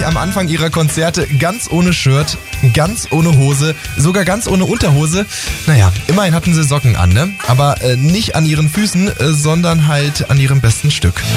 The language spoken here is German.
am Anfang ihrer Konzerte ganz ohne Shirt, ganz ohne Hose, sogar ganz ohne Unterhose. Naja, immerhin hatten sie Socken an, ne? Aber nicht an ihren Füßen, sondern halt an ihrem besten Stück.